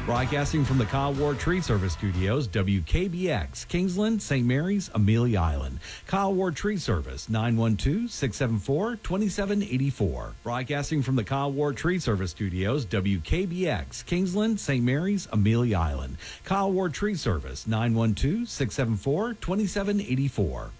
Broadcasting from the Kyle Ward Tree Service Studios, WKBX, Kingsland, St. Mary's, Amelia Island. Kyle Ward Tree Service, 912-674-2784. Broadcasting from the Kyle Ward Tree Service Studios, WKBX, Kingsland, St. Mary's, Amelia Island. Kyle Ward Tree Service, 912-674-2784.